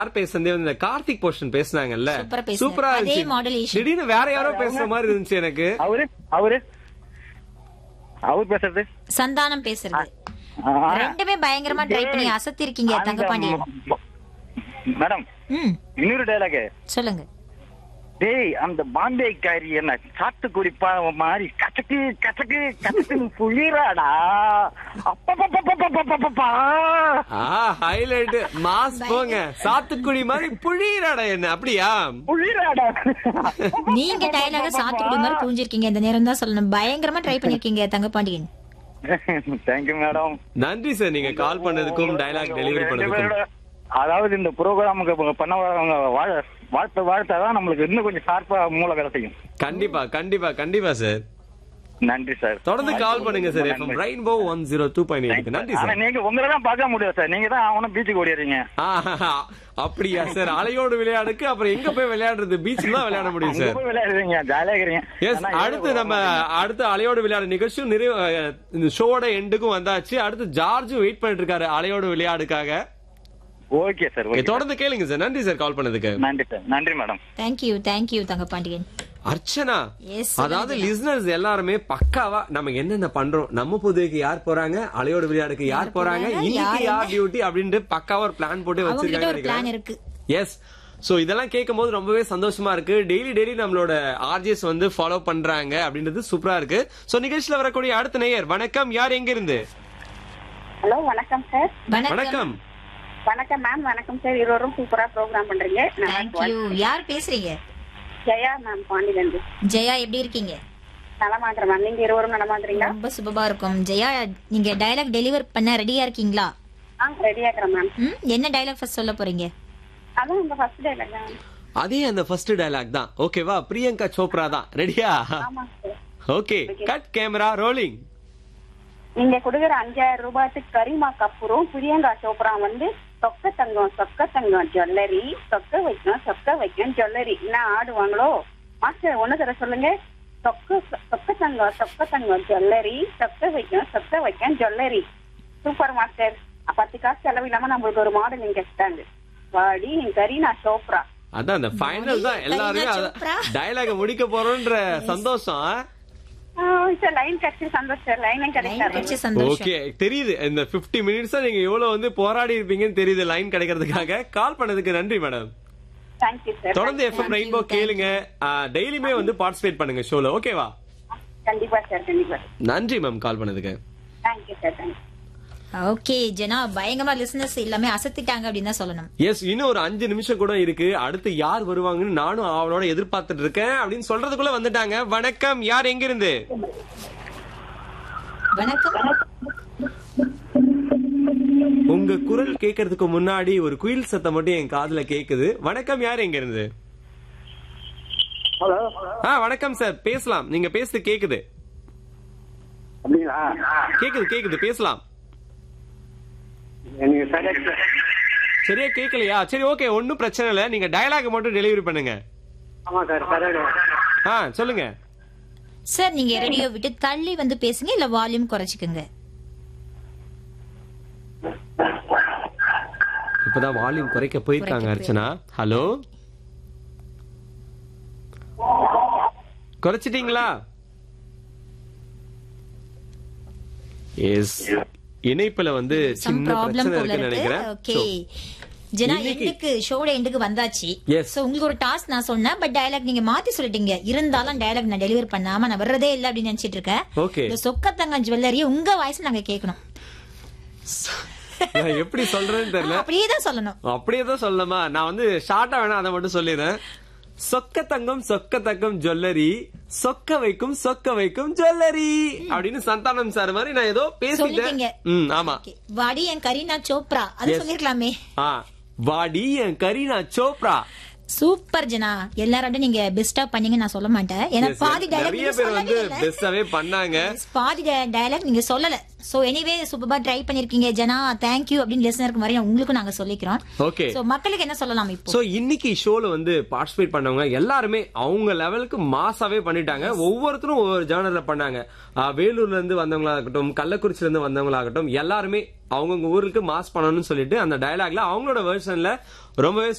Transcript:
யார் பேசுனதே இந்த கார்த்திக் போர்ஷன் பேசுனாங்கல்ல, சூப்பரா பேசுனாரு. சூப்பரா அதே இருந்துச்சு. மாடுலேஷன். திடீர்னு வேற யாரோ பேசுற மாதிரி இருந்துச்சு எனக்கு. அவர் பேசுறது சந்தானம் பேசுறது ரெண்டுமே பயங்கரமா ட்ரை பண்ணி அசத்தி இருக்கீங்க தங்கபாண்டியன். மேடம் இன்னொரு டைலாக் சொல்லுங்க. டேய் அந்த பாம்பே காரி என்ன சாத்து குடிப்பா மாதிரி கச்சக்கு கச்சக்கு கச்சக்கு புளிராடா அப்பப்பா ஹைலைட் மாஸ் போங்க. சாத்துக்குடி மாதிரி புழியறாடா என்ன அப்படியா? புளிராடா நீங்க டயலாக சாத்துக்குடி மாதிரி புரிஞ்சிருக்கீங்க. இந்த நேரம் தான் சொல்லணும். பயங்கரமா ட்ரை பண்ணிருக்கீங்க தங்கபாண்டியன். Thank you madam. நன்றி சார், நீங்க கால் பண்ணதுக்கும் டயலாக் டெலிவரி பண்ணதுக்கும். அதாவது இந்த ப்ரோக்ராமுக்கு பண்ண வரவங்க வாழ்த்தாதான் நம்மளுக்கு இன்னும் கொஞ்சம் ஷார்ப்பா மூளை வேலை செய்யும். கண்டிப்பா கண்டிப்பா கண்டிப்பா சார். நன்றி சார். தொடர்ந்து கால் பண்ணுங்க சார். FM rainbow 102.8. நன்றி சார். நீங்க உங்களை தான் பார்க்க முடியாது சார். நீங்க தான் அவனும் பீச்சுக்கு ஓடிடுறீங்க. அப்படியா சார்? அலையோடு விளையாடுக்கு அப்புறம் எங்க போய் விளையாடுறது? பீச்ல தான் விளையாட முடியும் சார். விளையாடுறீங்க ஜாலியா இருக்கிறீங்க. எஸ், அடுத்து அலையோடு விளையாடு நிகழ்ச்சியும் இந்த ஷோட எண்டுக்கும் வந்தாச்சு. அடுத்து ஜார்ஜும் வெயிட் பண்ணிட்டு இருக்காரு அலையோடு விளையாடுக்காக. Okay sir. தொடர்ந்து கேளுங்க சார். நன்றி சார் கால் பண்ணதுக்கு. நன்றி சார். நன்றி மேடம். தேங்க்யூ தங்கபாண்டியன். அர்ச்சனா, அதாவது லிசனர்ஸ் எல்லாருமே பக்காவா நம்ம என்னென்ன பண்றோம், நம்ம புதுக்கு யார் போறாங்க, அலையோடு விளையாடுக்கு யார் போறாங்க, இன்னைக்கு யார் டியூட்டி அப்படின்ட்டு பக்காவா ஒரு பிளான் போட்டு வச்சிருக்காங்க. எஸ், சோ இதெல்லாம் கேட்கும் போது ரொம்பவே சந்தோஷமா இருக்கு. டெய்லி நம்மளோட ஆர்ஜிஎஸ் வந்து ஃபாலோ பண்றாங்க அப்படின்றது சூப்பரா இருக்கு. சோ நிகழ்ச்சியில வரக்கூடிய அடுத்த நேயர், வணக்கம், யார் எங்க இருந்து? ஹலோ, வணக்கம் சார். வணக்கம். வணக்கம் மேம். வணக்கம் சார். இருவரும் சூப்பரா ப்ரோக்ராம் பண்றீங்க. யார் பேசுறீங்க? ஜெயா மேம், பாண்டியிலிருந்து. ஜெயா, எப்படி இருக்கீங்க? நலமாதிரி மேம். நீங்க இருவரும் நலமாதிரிங்களா? ரொம்ப சுபமா இருக்கும். ஜெயா, நீங்க டயலாக் டெலிவர் பண்ண ரெடியா இருக்கீங்களா? ரெடியா இருக்கிறேன் மேம். என்ன டயலாக் ஃபர்ஸ்ட் சொல்ல போறீங்க? அதான் இந்த ஃபர்ஸ்ட் டயலாக் தான். அதே அந்த ஃபர்ஸ்ட் டயலாக் தான். ஓகேவா? பிரியங்கா சோப்ரா தான். ரெடியா? ஆமா sir. Okay, cut camera rolling. நீங்க கொடுக்குற 5000 ரூபாய்க்கு கரிமா கபூரும் பிரியங்கா சோப்ரா வந்து சொக்க தங்கம் ஜுவல்லரி, சொக்க வைக்கும் ஜுவல்லரி என்ன ஆடுவாங்களோ மாஸ்டர்? ஒண்ணு தர சொல்லுங்க. சொக்க தங்கம் ஜுவல்லரி, சொக்க வைக்கும் ஜுவல்லரி. Super master. 10 காசு செலவு இல்லாம நம்மளுக்கு ஒரு மாடலிங் கிடைச்சிட்டாங்க. வாடி என் கரீனா சோப்ரா. அதான் அந்த ஃபைனல் தான். எல்லாருமே டயலாக முடிக்க போறோம்ன்ற சந்தோஷம். ஓகே, தெரியுது. இந்த 50 மினிட்ஸ் நீங்க எவ்வளவு வந்து போராடி இருப்பீங்கன்னு தெரியுது லைன் கிடைக்கிறதுக்காக. கால் பண்ணதுக்கு நன்றி மேடம். தொடர்ந்து எஃப்எம் ரெயின்போ கேளுங்க. டெய்லியுமே வந்து பார்ட்டிசிபேட் பண்ணுங்க ஷோல. ஓகேவா? கண்டிப்பா சார், கண்டிப்பா. நன்றி மேம் கால் பண்ணதுக்கு. Thank you sir. தேங்க்யூ. ஓகே ஜனா, பயங்கரமா லிசனர்ஸ் எல்லாமே அசத்திட்டாங்க அப்படின்னு தான் சொல்லணும். எஸ், இன்னும் ஒரு 5 நிமிஷம் கூட இருக்கு. அடுத்து யார் வருவாங்கன்னு நானும் அவளோட எதிர்பார்த்துட்டு இருக்கேன் அப்படின்னு சொல்றதுக்குள்ள வந்துட்டாங்க. வணக்கம், யார் எங்க இருந்து? வணக்கம். உங்க குரல் கேட்கறதுக்கு முன்னாடி ஒரு குயில் சத்தம் மட்டும் என் காதுல கேக்குது. வணக்கம், யார் எங்க இருந்து? ஹலோ. வணக்கம் சார், பேசலாம். நீங்க பேசுறது கேக்குது. கேக்குது பேசலாம். சரியா கேக்கலையா? சரி, ஓகே, ஒன்னும் பிரச்சனை இல்ல. நீங்க டயலாக் மட்டும் டெலிவரி பண்ணுங்க. சொல்லுங்க சார். நீங்க ரேடியோ விட்டு தள்ளி வந்து பேசுங்க, இல்ல வால்யூம் குறைச்சிக்கங்க. இப்பதான் வால்யூம் குறைக்க போயிருக்காங்க அர்ச்சனா. ஹலோ, குறைச்சிட்டீங்களா? எஸ், இணைப்புல வந்து சின்ன பிரச்சனை இருக்குன்னு நினைக்கிறேன். ஓகே ஜனா, எண்டுக்கு ஷோட எண்டுக்கு வந்தாச்சு. சோ உங்களுக்கு ஒரு டாஸ்க் நான் சொன்னேன், பட் டயலாக் நீங்க மாத்தி சொல்லிட்டீங்க. இருந்தாலும் டயலாக் நான் டெலிவரி பண்ணாம நான் வர்றதே இல்ல அப்படின்னு நினைச்சிட்டு இருக்கேன். இந்த சொக்கத்தங்கம் ஜுவல்லரி உங்க வாய்ஸ் நாங்க கேட்கணும். எப்படி சொல்றேன்னு தெரியல. அப்படியேதான் சொல்லணும். அப்படியேதான் சொல்லணுமா? நான் வந்து ஷார்ட்டா வேணா அதை மட்டும் சொல்லிடுறேன். சொக்க தங்கம் ஜுவல்லரி, சொக்க வைக்கும் ஜுவல்லரி அப்படின்னு சந்தானம் சார் மாதிரி நான் ஏதோ பேசிட்டேன். ஆமா, வாடி என் கரீனா சோப்ரா அது சொல்லிருக்கலாமே. வாடி என் கரீனா சோப்ரா, சூப்பர் ஜனா, எல்லாரோட நீங்க பெஸ்டா பண்ணீங்க நான் சொல்ல மாட்டேன். ஏன்னா பாதி டயலாக் நிறைய பேர் வந்து பெஸ்டாவே பண்ணாங்க, பாதி டயலாக் நீங்க சொல்லல. சோ எனிவே சூப்பரா ட்ரை பண்ணிருக்கீங்க ஜனா, தேங்க் யூ அப்படின்னு லிசனருக்கு மாதிரி உங்களுக்கு நாங்க சொல்லிக்கிறோம். ஓகே, சோ மக்களுக்கு என்ன சொல்லலாம் இப்போ? சோ இன்னைக்கு ஷோல வந்து பார்ட்டிசிபேட் பண்ணவங்க எல்லாருமே அவங்க லெவலுக்கு மாசாவே பண்ணிட்டாங்க. ஒவ்வொருத்தரும் ஒவ்வொரு ஜானர்ல பண்ணாங்க. வேலூர்ல இருந்து வந்தவங்களாகட்டும், கள்ளக்குறிச்சில இருந்து வந்தவங்களாகட்டும், எல்லாருமே அவங்கவுங்க ஊருக்கு மாஸ் பண்ணணும்னு சொல்லிட்டு அந்த டயலாக்ல அவங்களோட வெர்ஷன்ல ரொம்பவே